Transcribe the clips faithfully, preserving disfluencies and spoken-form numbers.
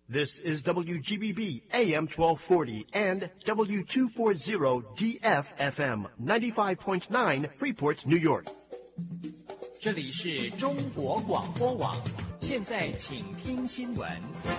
This is W G B B A M twelve forty and W two forty D F F M ninety-five point nine Freeport, New York. 这里是中国广播网，现在请听新闻。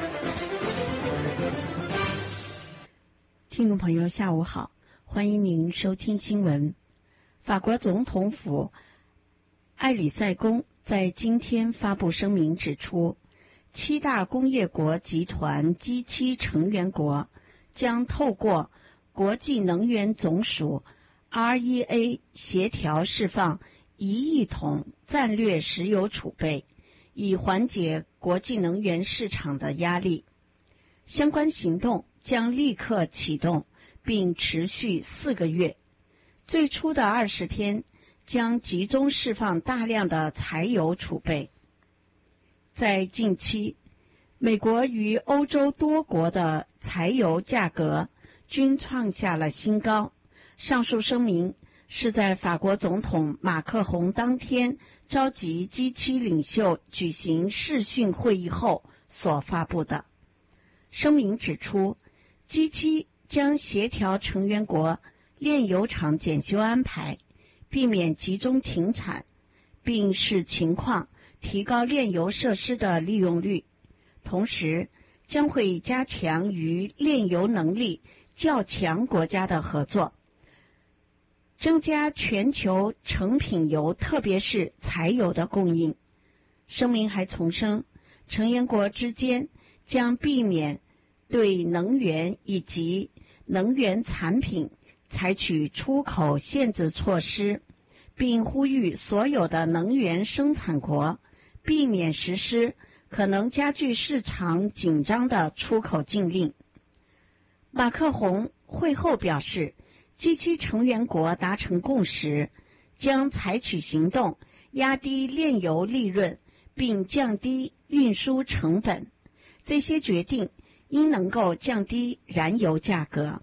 听众朋友，下午好，欢迎您收听新闻。法国总统府埃里塞宫在今天发布声明指出，七大工业国集团 G 七 成员国将透过国际能源总署 R E A 协调释放一亿桶战略石油储备，以缓解国际能源市场的压力。相关行动将立刻启动，并持续四个月。最初的二十天将集中释放大量的柴油储备。在近期，美国与欧洲多国的柴油价格均创下了新高。上述声明是在法国总统马克宏当天召集 G 七 领袖举行视讯会议后所发布的。声明指出， G 七 将协调成员国炼油厂检修安排，避免集中停产，并使情况提高炼油设施的利用率，同时将会加强与炼油能力较强国家的合作，增加全球成品油特别是柴油的供应。声明还重申，成员国之间将避免对能源以及能源产品采取出口限制措施，并呼吁所有的能源生产国避免实施可能加剧市场紧张的出口禁令。马克宏会后表示， G 七 成员国达成共识，将采取行动压低炼油利润，并降低运输成本。这些决定应能够降低燃油价格。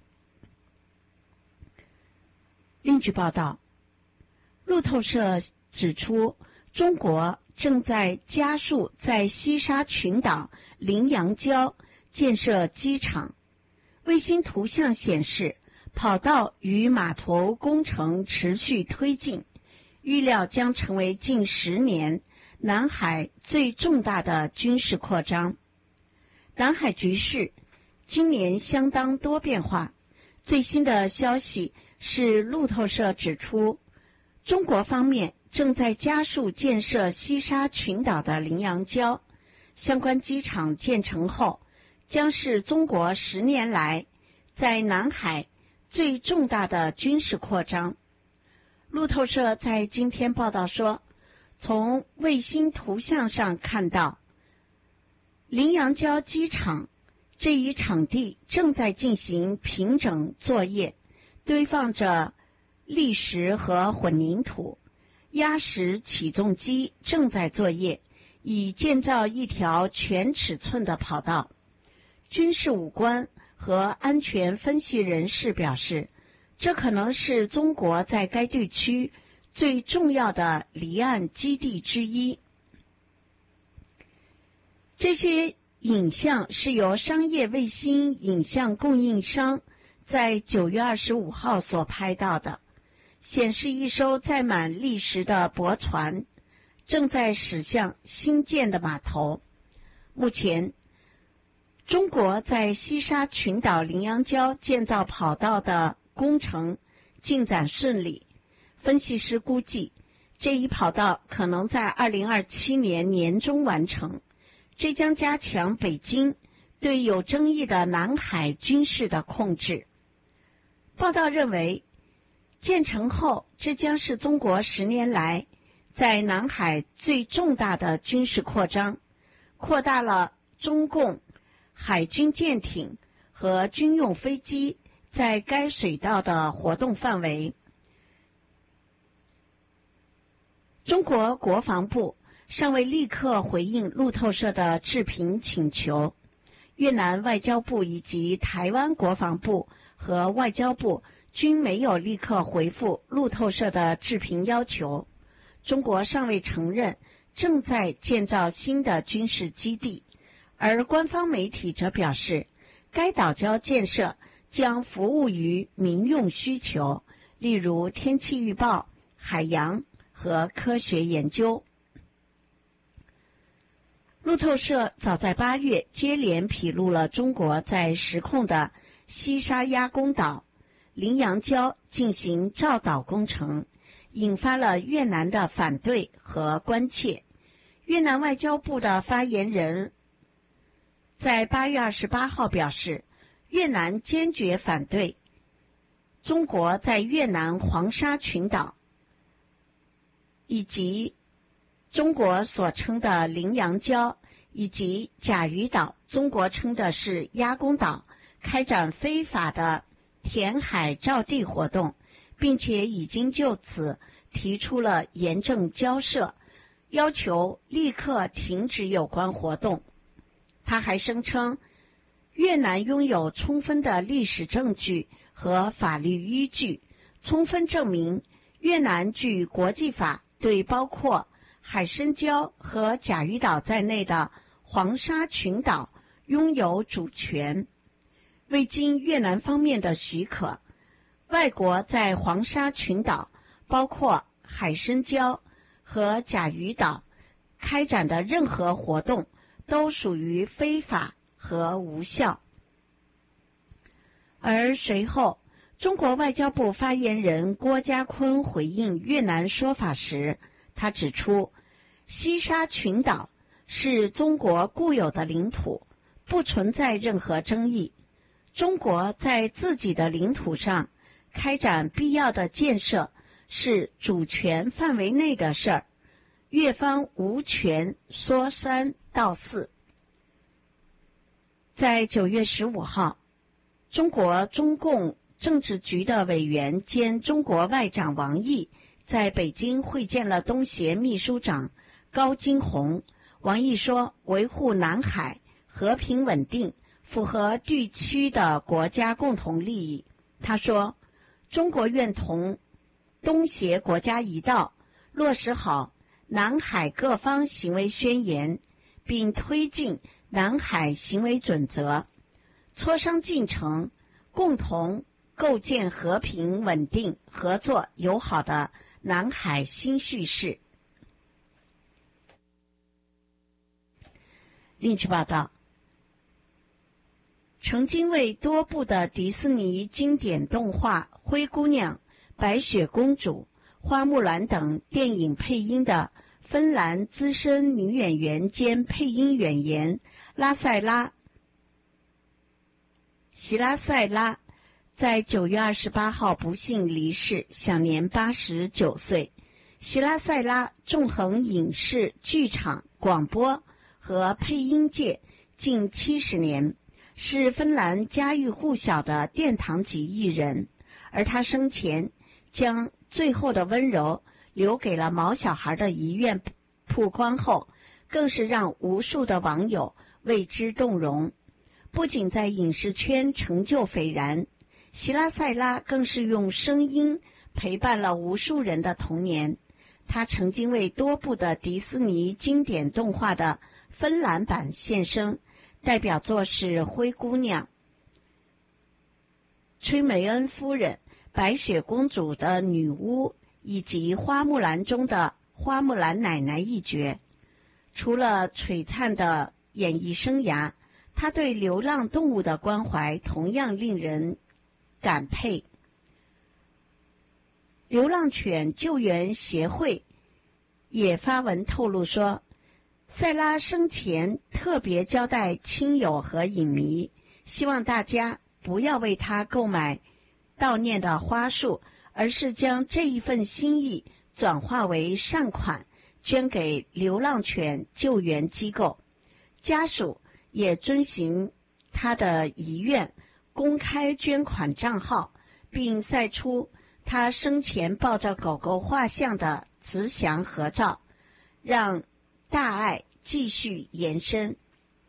另据报道，路透社指出，中国正在加速在西沙群岛羚羊礁建设机场。卫星图像显示，跑道与码头工程持续推进，预料将成为近十年南海最重大的军事扩张。南海局势今年相当多变化。最新的消息是，路透社指出，中国方面正在加速建设西沙群岛的羚羊礁，相关机场建成后，将是中国十年来在南海最重大的军事扩张。路透社在今天报道说，从卫星图像上看到，羚羊礁机场这一场地正在进行平整作业，堆放着砾石和混凝土，压实起重机正在作业，以建造一条全尺寸的跑道。军事武官和安全分析人士表示，这可能是中国在该地区最重要的离岸基地之一。这些影像是由商业卫星影像供应商在九月二十五号所拍到的，显示一艘载满砾石的驳船正在驶向新建的码头。目前，中国在西沙群岛羚羊礁建造跑道的工程进展顺利，分析师估计，这一跑道可能在二零二七年年中完成。这将加强北京对有争议的南海军事的控制。报道认为，建成后，这将是中国十年来在南海最重大的军事扩张，扩大了中共海军舰艇和军用飞机在该水道的活动范围。中国国防部尚未立刻回应路透社的置评请求，越南外交部以及台湾国防部和外交部均没有立刻回复路透社的置评要求。中国尚未承认正在建造新的军事基地， 而官方媒体则表示，该岛礁建设将服务于民用需求，例如天气预报、海洋和科学研究。路透社早在八月接连披露了中国在实控的西沙鸭公岛羚羊礁进行造岛工程，引发了越南的反对和关切。越南外交部的发言人在八月二十八号表示，越南坚决反对中国在越南黄沙群岛以及中国所称的羚羊礁以及甲鱼岛，中国称的是鸭公岛，开展非法的填海造地活动，并且已经就此提出了严正交涉，要求立刻停止有关活动。他还声称，越南拥有充分的历史证据和法律依据，充分证明越南据国际法对包括海参礁和甲鱼岛在内的黄沙群岛拥有主权。未经越南方面的许可，外国在黄沙群岛，包括海参礁和甲鱼岛开展的任何活动都属于非法和无效。而随后，中国外交部发言人郭家坤回应越南说法时，他指出，西沙群岛是中国固有的领土，不存在任何争议。中国在自己的领土上开展必要的建设是主权范围内的事儿，越方无权说三道四。在九月十五号，中国中共政治局的委员兼中国外长王毅在北京会见了东协秘书长高金洪。王毅说，维护南海和平稳定符合地区的国家共同利益。他说，中国愿同东协国家一道落实好南海各方行为宣言，并推进南海行为准则，磋商进程，共同构建和平稳定、合作友好的南海新叙事。另据报道，曾经为多部的迪士尼经典动画《灰姑娘》、《白雪公主》、《花木兰》等电影配音的芬兰资深女演员兼配音演员拉塞拉席拉塞拉在九月二十八号不幸离世，享年八十九岁。席拉塞拉纵横影视、剧场、广播和配音界近七十年，是芬兰家喻户晓的殿堂级艺人，而他生前将最后的温柔留给了毛小孩的遗愿曝光后，更是让无数的网友为之动容。不仅在影视圈成就斐然，席拉塞拉更是用声音陪伴了无数人的童年。他曾经为多部的迪士尼经典动画的芬兰版献声，代表作是《灰姑娘》、崔美恩夫人、白雪公主的女巫以及花木兰中的花木兰奶奶一角。除了璀璨的演艺生涯，他对流浪动物的关怀同样令人感佩。流浪犬救援协会也发文透露说，塞拉生前特别交代亲友和影迷，希望大家不要为他购买悼念的花束，而是将这一份心意转化为善款，捐给流浪犬救援机构。家属也遵循他的遗愿，公开捐款账号，并晒出他生前抱着狗狗画像的慈祥合照，让大爱继续延伸。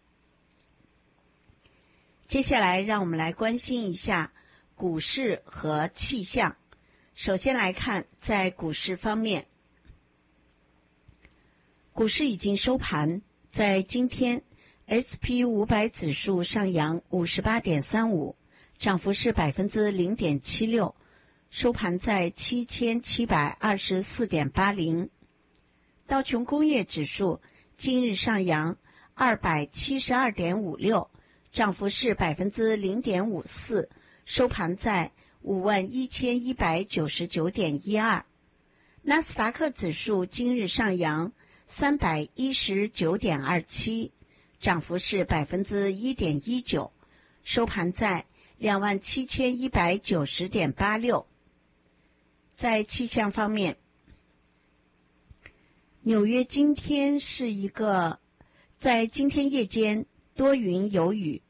接下来让我们来关心一下股市和气象。首先来看在股市方面，股市已经收盘，在今天 S P 五百指数上扬 五十八点三五， 涨幅是 百分之零点七六， 收盘在 七千七百二十四点八零。 道琼工业指数今日上扬 二百七十二点五六， 涨幅是 百分之零点五四， 收盘在 五万一千一百九十九点一二。 纳斯达克指数今日上扬 三百一十九点二七， 涨幅是 百分之一点一九， 收盘在 两万七千一百九十点八六。 在气象方面，纽约今天是一个在今天夜间多云有雨。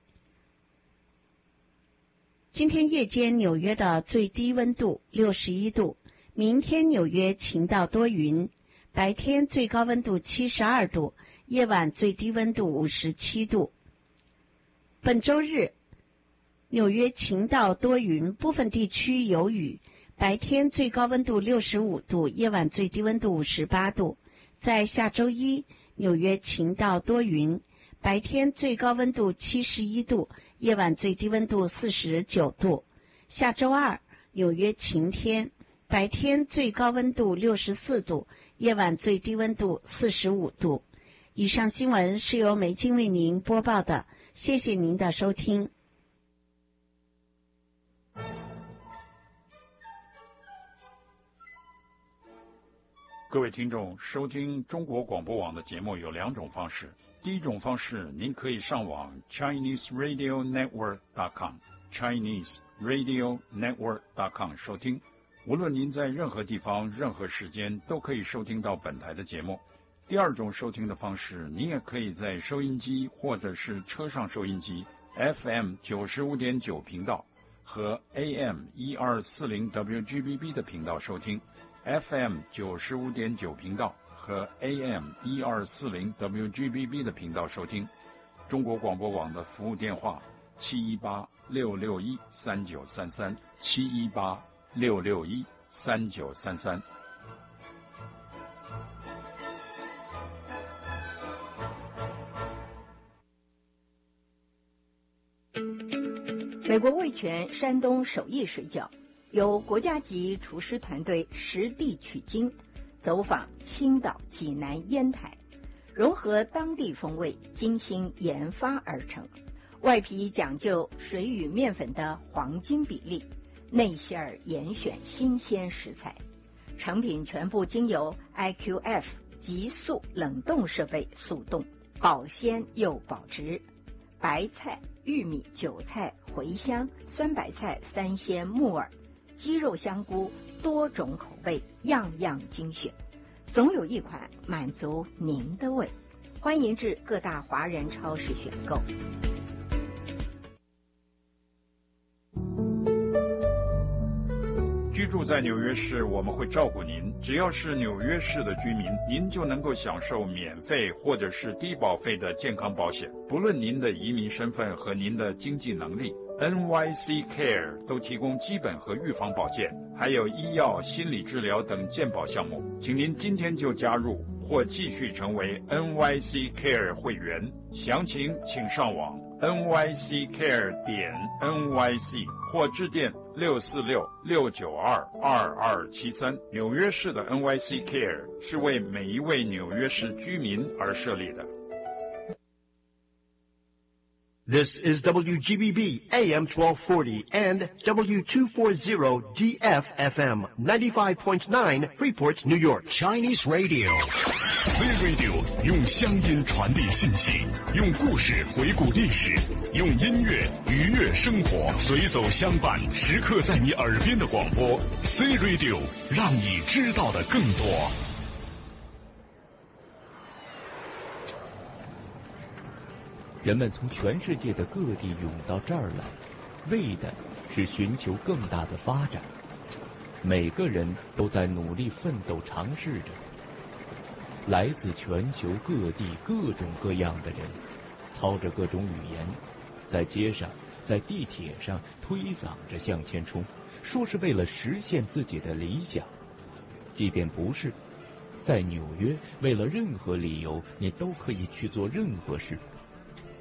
今天夜间纽约的最低温度六十一度，明天纽约晴到多云，白天最高温度七十二度，夜晚最低温度五十七度。本周日纽约晴到多云，部分地区有雨，白天最高温度六十五度，夜晚最低温度五十八度。在下周一，纽约晴到多云，白天最高温度七十一度，夜晚最低温度四十九度。下周二，纽约晴天，白天最高温度六十四度，夜晚最低温度四十五度。以上新闻是由梅金为您播报的，谢谢您的收听。 各位听众，收听中国广播网的节目有两种方式。第一种方式，您可以上网 Chinese Radio Network dot com Chinese Radio Network dot com 收听。无论您在任何地方、任何时间，都可以收听到本台的节目。第二种收听的方式，您也可以在收音机或者是车上收音机 F M 九十五点九 频道和 A M 一二四零 W G B B 的频道收听。F M 九十五点九 频道和 A M 一二四零 W G B B 的频道收听。中国广播网的服务电话七一八六六一三九三三 七一八六六一三九三三。 美国味全山东手艺水饺，由国家级厨师团队实地取经，走访青岛、济南、烟台，融合当地风味，精心研发而成。外皮讲究水与面粉的黄金比例，内馅儿严选新鲜食材，成品全部经由 I Q F 急速冷冻设备速冻，保鲜又保值。白菜、玉米、韭菜、茴香、酸白菜、三鲜、木耳、鸡肉、香菇，多种口味，样样精选，总有一款满足您的胃。欢迎至各大华人超市选购。 居住在纽约市，我们会照顾您。只要是纽约市的居民，您就能够享受免费或者是低保费的健康保险。不论您的移民身份和您的经济能力， N Y C Care 都提供基本和预防保健，还有医药、心理治疗等健保项目。请您今天就加入或继续成为 N Y C Care 会员。详情请上网 N Y C care 点 N Y C 或致电六四六六九二二二七三。纽约市的 N Y C Care 是为每一位纽约市居民而设立的。 This is W G B B A M twelve forty and W two forty D F F M ninety-five point nine Freeport, New York. Chinese Radio. C Radio 用乡音传递信息，用故事回顾历史，用音乐愉悦生活，随走相伴，时刻在你耳边的广播。C Radio 让你知道的更多。 人们从全世界的各地涌到这儿来，为的是寻求更大的发展。每个人都在努力奋斗，尝试着。来自全球各地各种各样的人，操着各种语言，在街上、在地铁上推搡着向前冲，说是为了实现自己的理想。即便不是，在纽约，为了任何理由，你都可以去做任何事。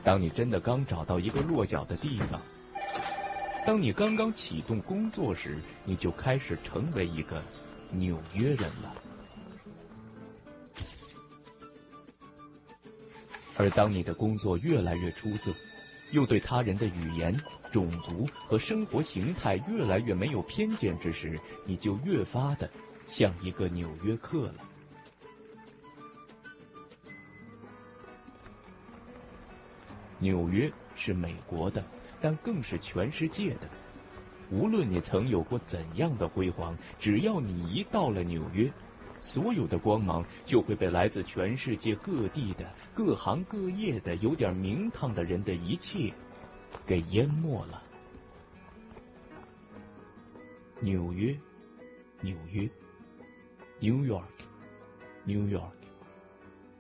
当你真的刚找到一个落脚的地方，当你刚刚启动工作时，你就开始成为一个纽约人了。而当你的工作越来越出色，又对他人的语言、种族和生活形态越来越没有偏见之时，你就越发的像一个纽约客了。纽约是美国的，但更是全世界的。无论你曾有过怎样的辉煌，只要你一到了纽约，所有的光芒就会被来自全世界各地的各行各业的有点名堂的人的一切给淹没了。纽约，纽约 ，New York，New York。